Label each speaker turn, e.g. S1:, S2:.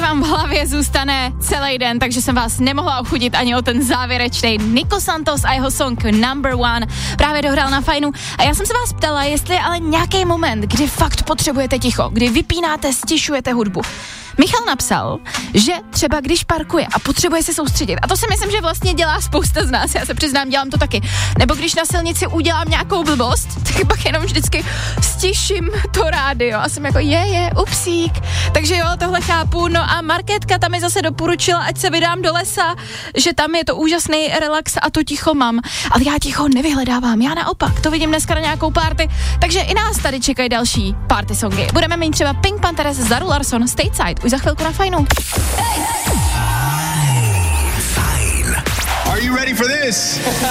S1: vám v hlavě zůstane celý den, takže jsem vás nemohla ochudit ani o ten závěrečný. Nico Santos a jeho song Number One právě dohrál na Fajnu. A já jsem se vás ptala, jestli je ale nějaký moment, kdy fakt potřebujete ticho, kdy vypínáte, stišujete hudbu. Michal napsal, že třeba když parkuje a potřebuje se soustředit, a to si myslím, že vlastně dělá spousta z nás, já se přiznám, dělám to taky, nebo když na silnici udělám nějakou blbost, tak pak jenom vždycky stiším to rádio a jsem jako upsík, takže jo, tohle chápu. No a Markétka tam mi zase doporučila, ať se vydám do lesa, že tam je to úžasný relax a to ticho mám, ale já ticho nevyhledávám, já naopak, to vidím dneska na nějakou party, takže i nás tady čekají další party songy. Budeme mít třeba Pink Panthers, Zara Larsson, Stateside, už za chvilku na Fajnu.
S2: Fajn. Are you ready for this?